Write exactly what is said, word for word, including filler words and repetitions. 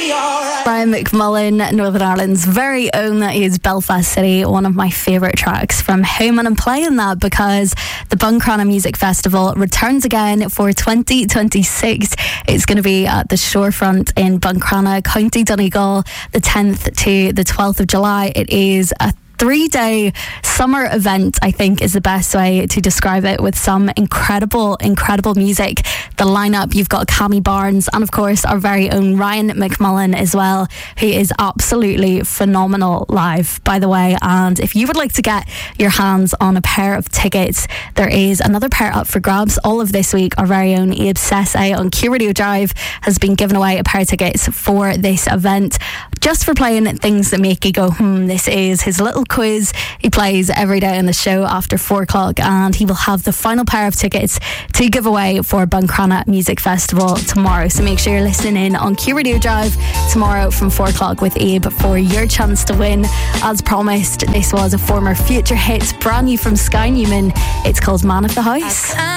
Brian McMullen, Northern Ireland's very own. That is Belfast City, one of my favourite tracks from him, and I'm playing that because the Buncrana Music Festival returns again for twenty twenty-six. It's going to be at the Shorefront in Buncrana, County Donegal, the tenth to the twelfth of July. It is a three-day summer event, I think is the best way to describe it, with some incredible, incredible music. The lineup, you've got Cammy Barnes and of course our very own Ryan McMullen as well, who is absolutely phenomenal live, by the way. And if you would like to get your hands on a pair of tickets, there is another pair up for grabs all of this week. Our very own Abe Sese on Q Radio Drive has been giving away a pair of tickets for this event, just for playing things that make you go, hmm. This is his little quiz he plays every day on the show after four o'clock, and he will have the final pair of tickets to give away for Buncrana Music Festival tomorrow. So make sure you're listening in on Q Radio Drive tomorrow from four o'clock with Abe for your chance to win. As promised, this was a former Future Hits, brand new from Sky Newman. It's called Man of the House.